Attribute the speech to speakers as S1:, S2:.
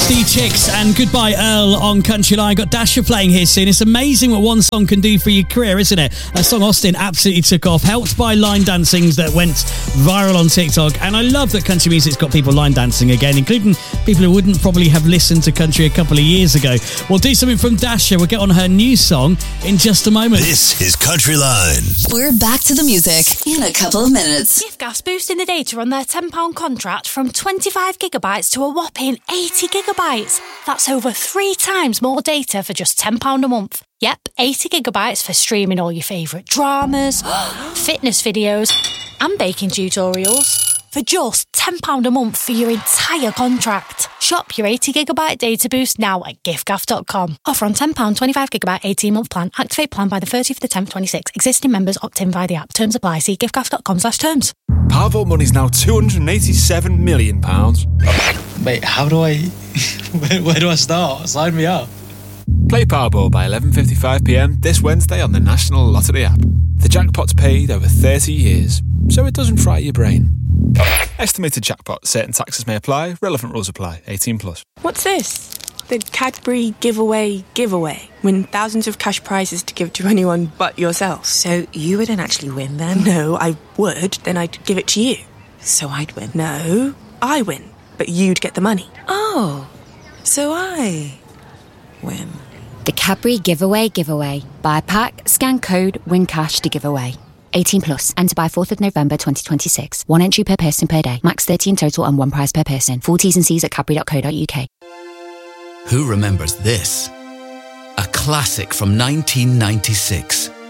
S1: The Chicks and Goodbye Earl on Country Line. Got Dasher playing here soon. It's amazing what one song can do for your career, isn't it? A song Austin absolutely took off, helped by line dancings that went viral on TikTok. And I love that country music's got people line dancing again, including people who wouldn't probably have listened to country a couple of years ago. We'll do something from Dasher. We'll get on her new song in just a moment.
S2: This is Country Line.
S3: We're back to the music in a couple of minutes.
S4: Giffgaff's boosting the data on their £10 contract from 25 gigabytes to a whopping 80 gigabytes. That's over 3 times more data for just £10 a month. Yep, 80 gigabytes for streaming all your favourite dramas, fitness videos, and baking tutorials. For just £10 a month for your entire contract. Shop your 80 gigabyte data boost now at giffgaff.com. Offer on £10, 25 gigabyte 18-month plan. Activate plan by the 30th of the 10th, 26. Existing members opt in via the app. Terms apply. See giffgaff.com/terms.
S5: Powerball money's now £287 million.
S6: Wait, how do I... where do I start? Sign me up.
S5: Play Powerball by 11:55pm this Wednesday on the National Lottery app. The jackpot's paid over 30 years, so it doesn't fry your brain. Estimated jackpot. Certain taxes may apply. Relevant rules apply. 18+.
S7: What's this? The Cadbury giveaway. Win thousands of cash prizes to give to anyone but yourself.
S8: So you wouldn't actually win then?
S7: No, I would. Then I'd give it to you.
S8: So I'd win?
S7: No, I win. But you'd get the money.
S8: Oh, so I win.
S9: The Cadbury Giveaway. Buy a pack, scan code, win cash to give away. 18+. Enter by 4th of November 2026. 1 entry per person per day. Max 30 in total and 1 prize per person. Full T's and C's at cadbury.co.uk.
S2: Who remembers this? A classic from 1996.